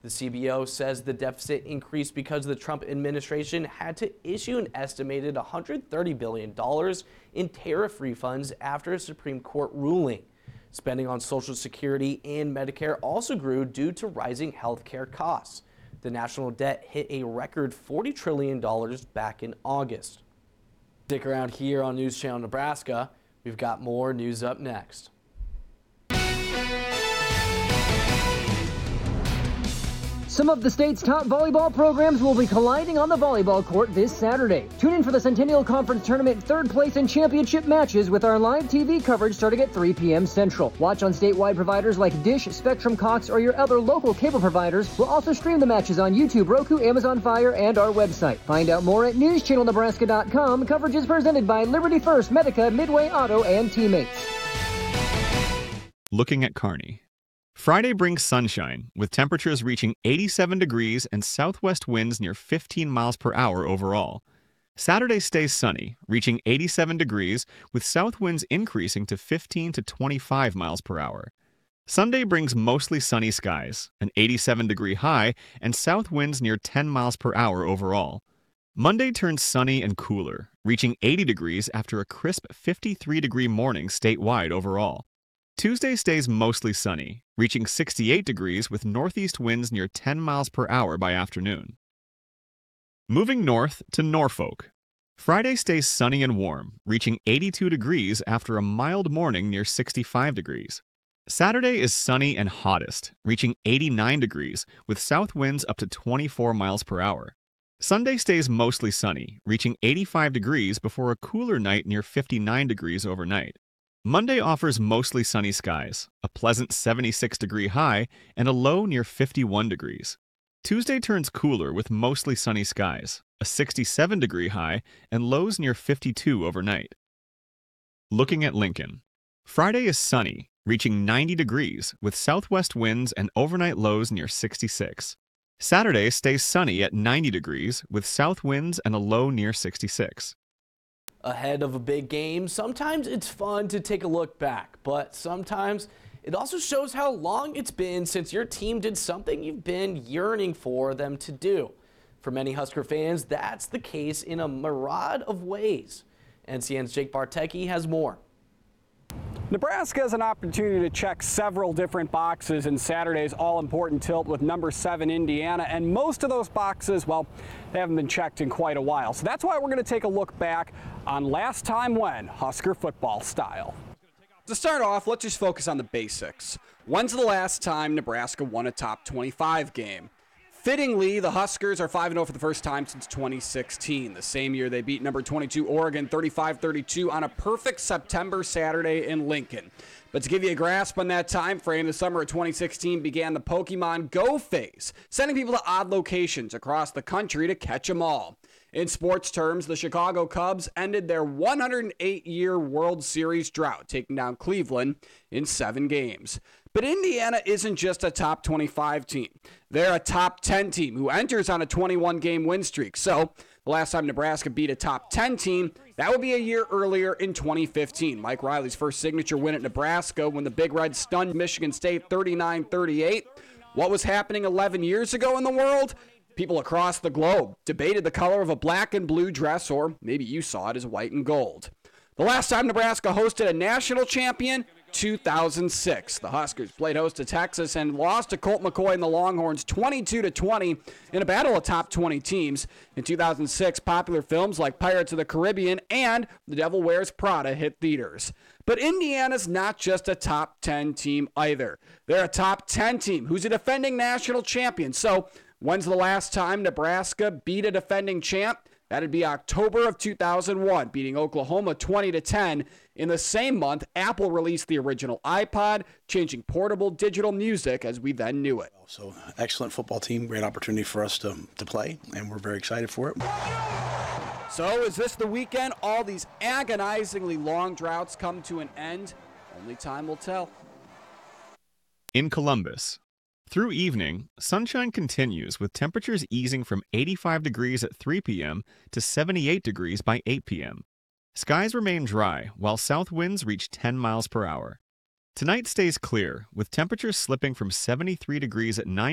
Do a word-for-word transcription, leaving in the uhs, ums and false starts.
The C B O says the deficit increased because the Trump administration had to issue an estimated one hundred thirty billion dollars in tariff refunds after a Supreme Court ruling. Spending on Social Security and Medicare also grew due to rising health care costs. The national debt hit a record forty trillion dollars back in August. Stick around here on News Channel Nebraska. We've got more news up next. Some of the state's top volleyball programs will be colliding on the volleyball court this Saturday. Tune in for the Centennial Conference Tournament third place and championship matches with our live T V coverage starting at three p m Central. Watch on statewide providers like Dish, Spectrum, Cox, or your other local cable providers. We'll also stream the matches on YouTube, Roku, Amazon Fire, and our website. Find out more at news channel nebraska dot com. Coverage is presented by Liberty First, Medica, Midway Auto, and Teammates. Looking at Kearney. Friday brings sunshine, with temperatures reaching eighty-seven degrees and southwest winds near fifteen miles per hour overall. Saturday stays sunny, reaching eighty-seven degrees, with south winds increasing to fifteen to twenty-five miles per hour. Sunday brings mostly sunny skies, an eighty-seven degree high, and south winds near ten miles per hour overall. Monday turns sunny and cooler, reaching eighty degrees after a crisp fifty-three degree morning statewide overall. Tuesday stays mostly sunny, reaching sixty-eight degrees with northeast winds near ten miles per hour by afternoon. Moving north to Norfolk. Friday stays sunny and warm, reaching eighty-two degrees after a mild morning near sixty-five degrees. Saturday is sunny and hottest, reaching eighty-nine degrees with south winds up to twenty-four miles per hour. Sunday stays mostly sunny, reaching eighty-five degrees before a cooler night near fifty-nine degrees overnight. Monday offers mostly sunny skies, a pleasant seventy-six degree high, and a low near fifty-one degrees. Tuesday turns cooler with mostly sunny skies, a sixty-seven degree high, and lows near fifty-two overnight. Looking at Lincoln. Friday is sunny, reaching ninety degrees, with southwest winds and overnight lows near sixty-six. Saturday stays sunny at ninety degrees, with south winds and a low near sixty-six. Ahead of a big game, sometimes it's fun to take a look back, but sometimes it also shows how long it's been since your team did something you've been yearning for them to do. For many Husker fans, that's the case in a myriad of ways. N C N's Jake Bartecki has more. Nebraska has an opportunity to check several different boxes in Saturday's all-important tilt with number seven Indiana, and most of those boxes, well, they haven't been checked in quite a while. So that's why we're going to take a look back on last time when, Husker football style. To start off, let's just focus on the basics. When's the last time Nebraska won a top twenty-five game? Fittingly, the Huskers are five and oh for the first time since twenty sixteen, the same year they beat number twenty-two Oregon thirty-five thirty-two on a perfect September Saturday in Lincoln. But to give you a grasp on that time frame, the summer of twenty sixteen began the Pokemon Go phase, sending people to odd locations across the country to catch them all. In sports terms, the Chicago Cubs ended their one hundred eight year World Series drought, taking down Cleveland in seven games. But Indiana isn't just a top twenty-five team. They're a top ten team who enters on a twenty-one game win streak. So the last time Nebraska beat a top ten team, that would be a year earlier in twenty fifteen. Mike Riley's first signature win at Nebraska when the Big Red stunned Michigan State thirty-nine thirty-eight. What was happening eleven years ago in the world? People across the globe debated the color of a black and blue dress, or maybe you saw it as white and gold. The last time Nebraska hosted a national champion, two thousand six. The Huskers played host to Texas and lost to Colt McCoy and the Longhorns twenty-two to twenty in a battle of top twenty teams. In two thousand six, popular films like Pirates of the Caribbean and The Devil Wears Prada hit theaters. But Indiana's not just a top ten team either. They're a top ten team who's a defending national champion. So when's the last time Nebraska beat a defending champ? That'd be October of two thousand one, beating Oklahoma twenty to ten. In the same month, Apple released the original iPod, changing portable digital music as we then knew it. So, excellent football team, great opportunity for us to, to play, and we're very excited for it. So, is this the weekend all these agonizingly long droughts come to an end? Only time will tell. In Columbus. Through evening, sunshine continues with temperatures easing from eighty-five degrees at three p m to seventy-eight degrees by eight p m Skies remain dry, while south winds reach ten miles per hour. Tonight stays clear, with temperatures slipping from seventy-three degrees at nine